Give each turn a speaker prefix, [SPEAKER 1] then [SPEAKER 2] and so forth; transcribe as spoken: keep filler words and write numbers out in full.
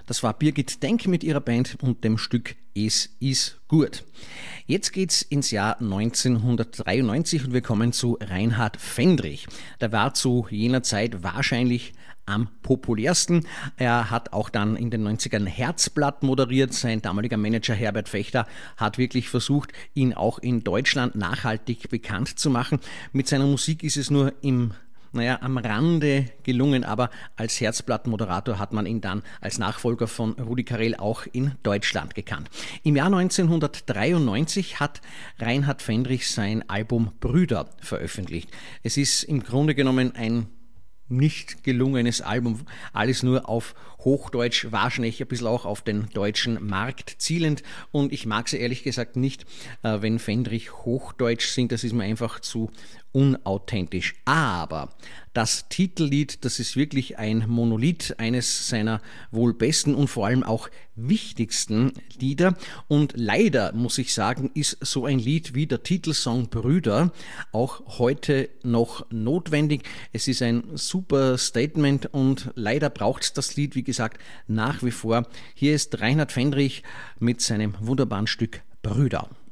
[SPEAKER 1] Das war Birgit Denk mit ihrer Band und dem Stück Es ist gut. Jetzt geht's ins Jahr neunzehnhundertdreiundneunzig und wir kommen zu Reinhard Fendrich. Der war zu jener Zeit wahrscheinlich am populärsten. Er hat auch dann in den neunzigern Herzblatt moderiert. Sein damaliger Manager Herbert Fechter hat wirklich versucht, ihn auch in Deutschland nachhaltig bekannt zu machen. Mit seiner Musik ist es nur im Naja, am Rande gelungen, aber als Herzblatt-Moderator hat man ihn dann als Nachfolger von Rudi Carrell auch in Deutschland gekannt. Im Jahr neunzehnhundertdreiundneunzig hat Reinhard Fendrich sein Album Brüder veröffentlicht. Es ist im Grunde genommen ein nicht gelungenes Album, alles nur auf Hochdeutsch, wahrscheinlich ein bisschen auch auf den deutschen Markt zielend, und ich mag es ehrlich gesagt nicht, wenn Fendrich Hochdeutsch singt, das ist mir einfach zu unauthentisch. Aber das Titellied, das ist wirklich ein Monolith, eines seiner wohl besten und vor allem auch wichtigsten Lieder. Und leider, muss ich sagen, ist so ein Lied wie der Titelsong Brüder auch heute noch notwendig. Es ist ein super Statement und leider braucht es das Lied, wie gesagt, nach wie vor. Hier ist Reinhard Fendrich mit seinem wunderbaren Stück Brüder.